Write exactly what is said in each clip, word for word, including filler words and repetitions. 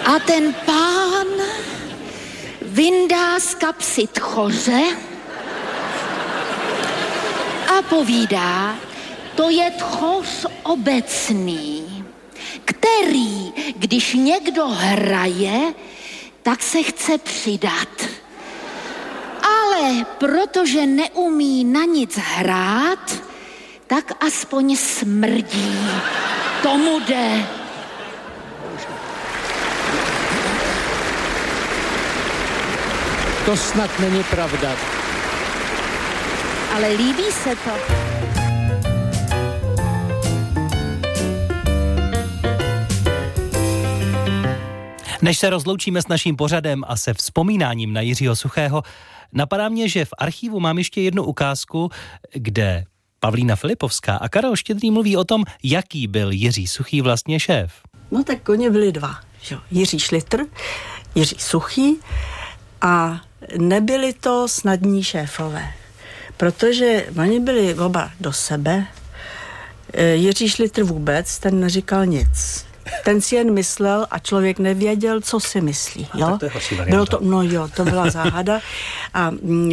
A ten pán vyndá z kapsy tchoře a povídá, to je tchoř obecný, který, když někdo hraje, tak se chce přidat. Ale protože neumí na nic hrát, tak aspoň smrdí. Tomu jde. To snad není pravda. Ale líbí se to. Než se rozloučíme s naším pořadem a se vzpomínáním na Jiřího Suchého, napadá mě, že v archivu mám ještě jednu ukázku, kde Pavlína Filipovská a Karel Štědrý mluví o tom, jaký byl Jiří Suchý vlastně šéf. No tak oni byli dva. Že? Jiří Šlitr, Jiří Suchý a nebyli to snadní šéfové, protože oni byli oba do sebe. Jiří Šlitr vůbec, ten neříkal nic. Ten si jen myslel a člověk nevěděl, co si myslí. Jo? To je Bylo to, no jo, to byla záhada. A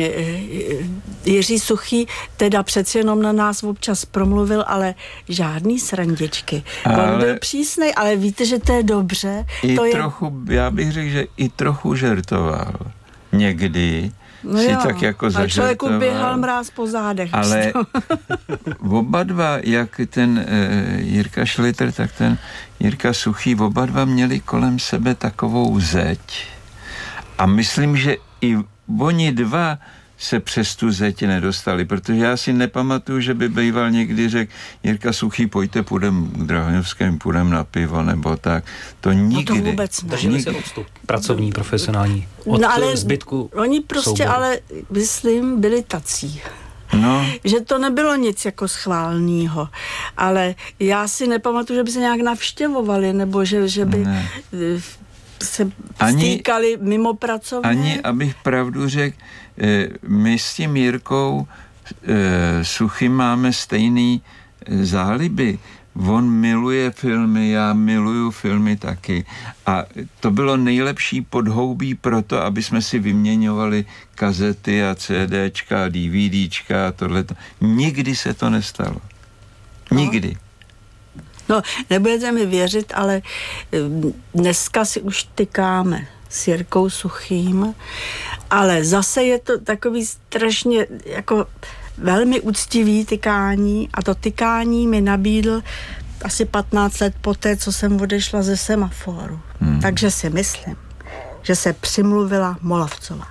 Jiří Suchý teda přeci jenom na nás občas promluvil, ale žádný srandičky. Ale on byl přísnej, ale víte, že to je dobře. I to trochu, je... já bych řekl, že i trochu žertoval. Někdy no si jo, tak jako zažertoval. A člověku běhal mráz po zádech. Ale oba dva, jak ten e, Jirka Šlitr, tak ten Jirka Suchý, oba dva měli kolem sebe takovou zeď. A myslím, že i oni dva se přes tu zeď nedostali, protože já si nepamatuju, že by býval někdy řekl Jirka Suchý, pojďte, půjdem k Drahoňovskému, půjdem na pivo, nebo tak. To nikdy. No to vůbec ne. Drželi se odstup. Pracovní, profesionální. Od no ale zbytku oni prostě souboru. ale, myslím, byli tací. No. Že to nebylo nic jako schválného, ale já si nepamatuju, že by se nějak navštěvovali, nebo že, že by ne. se ani, stýkali mimo pracovně. Ani, abych pravdu řekl, my s tím Jirkou Suchým máme stejný záliby. On miluje filmy, já miluju filmy taky. A to bylo nejlepší podhoubí pro to, aby jsme si vyměňovali kazety a CDčka a DVDčka a tohleto. Nikdy se to nestalo. Nikdy. No, nebudete mi věřit, ale dneska si už tykáme s Jirkou Suchým, ale zase je to takový strašně jako velmi úctivý tykání a to tykání mi nabídl asi patnáct let poté, co jsem odešla ze Semaforu. Hmm. Takže si myslím, že se přimluvila Molavcová.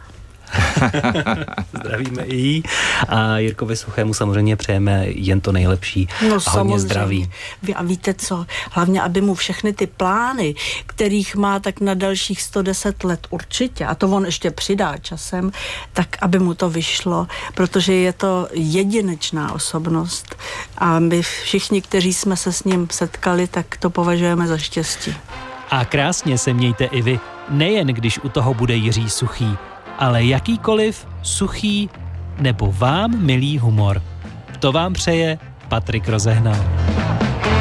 Zdravíme i jí a Jirkovi Suchému samozřejmě přejeme jen to nejlepší no, a hodně zdraví. Vy, a víte co, hlavně, aby mu všechny ty plány, kterých má tak na dalších sto deset let určitě, a to on ještě přidá časem, tak aby mu to vyšlo, protože je to jedinečná osobnost a my všichni, kteří jsme se s ním setkali, tak to považujeme za štěstí. A krásně se mějte i vy, nejen když u toho bude Jiří Suchý, ale jakýkoliv suchý nebo vám milý humor. To vám přeje Patrik Rozehnal.